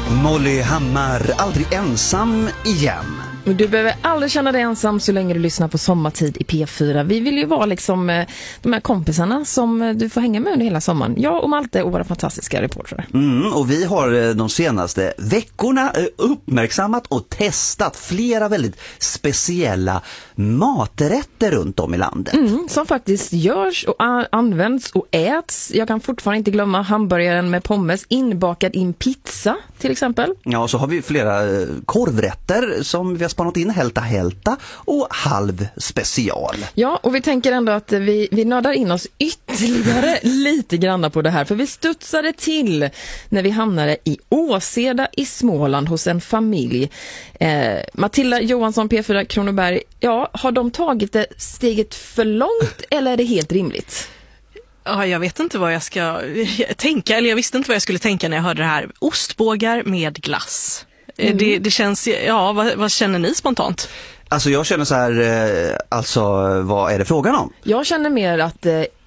Molly Hammar, aldrig ensam igen. Du behöver aldrig känna dig ensam så länge du lyssnar på Sommartid i P4. Vi vill ju vara liksom de här kompisarna som du får hänga med under hela sommaren. Jag och Malte och våra fantastiska reportrar. Och vi har de senaste veckorna uppmärksammat och testat flera väldigt speciella maträtter runt om i landet. Som faktiskt görs och används och äts. Jag kan fortfarande inte glömma hamburgaren med pommes inbakad i en pizza till exempel. Ja, så har vi flera korvrätter som vi har spannat in, hälta och halv special. Ja, och vi tänker ändå att vi nördar in oss ytterligare lite grann på det här. För vi studsade till när vi hamnade i Åseda i Småland hos en familj. Matilda Johansson, P4 Kronoberg. Ja, har de tagit det steget för långt eller är det helt rimligt? Ja, jag vet inte vad jag ska tänka, eller jag visste inte vad jag skulle tänka när jag hörde det här. Ostbågar med glass. Det känns, ja, vad känner ni spontant? Alltså jag känner så här, vad är det frågan om? Jag känner mer att